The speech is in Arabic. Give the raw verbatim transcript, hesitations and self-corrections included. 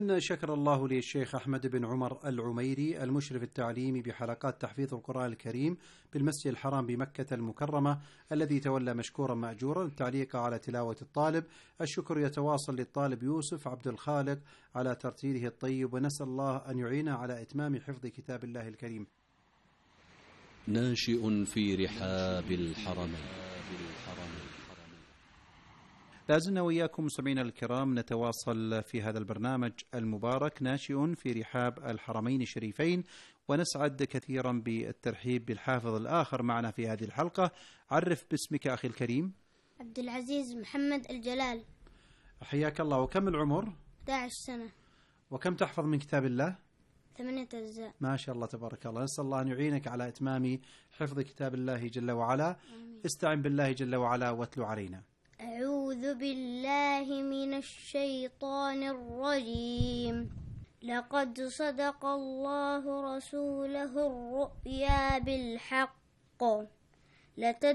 شكر الله للشيخ أحمد بن عمر العميري المشرف التعليمي بحلقات تحفيظ القرآن الكريم بالمسجد الحرام بمكة المكرمة، الذي تولى مشكورا مأجورا التعليق على تلاوة الطالب. الشكر يتواصل للطالب يوسف عبد الخالق على ترتيله الطيب، ونسأل الله أن يعينه على إتمام حفظ كتاب الله الكريم. ناشئ في رحاب الحرمين. لازلنا وإياكم مستمعينا الكرام نتواصل في هذا البرنامج المبارك ناشئ في رحاب الحرمين الشريفين، ونسعد كثيرا بالترحيب بالحافظ الآخر معنا في هذه الحلقة. عرف باسمك أخي الكريم. عبد العزيز محمد الجلال. حياك الله. وكم العمر؟ أحد عشر سنة. وكم تحفظ من كتاب الله؟ ثمانية أجزاء. ما شاء الله تبارك الله. نسأل الله أن يعينك على إتمام حفظ كتاب الله جل وعلا. آمين. استعن بالله جل وعلا واتلو علينا. أعوذ بالله من الشيطان الرجيم. لقد صدق الله رسوله الرؤيا بالحق.